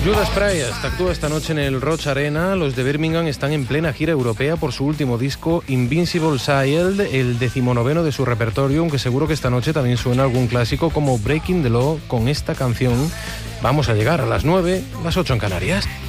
Judas Priest actúa esta noche en el Roch Arena. Los de Birmingham están en plena gira europea por su último disco, Invincible Child, el 19º de su repertorio, aunque seguro que esta noche también suena algún clásico como Breaking the Law. Con esta canción vamos a llegar a las 9, las 8 en Canarias.